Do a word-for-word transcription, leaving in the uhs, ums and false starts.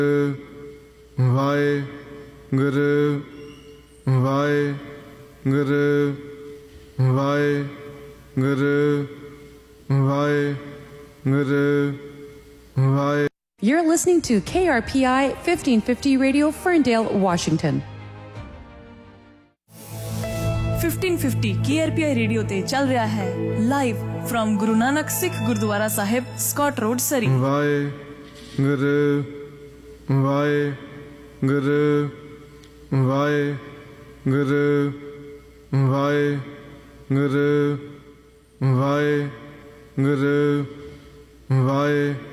Waheguru Waheguru Waheguru Waheguru ਵਾਹਿ You're listening to K R P I fifteen fifty Radio, Ferndale, Washington. fifteen fifty K R P I radio ते चल रहा है live from Guru Nanak Sikh gurdwara Sahib, Scott road, सरी। वाहिगुरू वाहिगुरू वाहिगुरू वाहिगुरू वाहिगुरू वाहिगुरू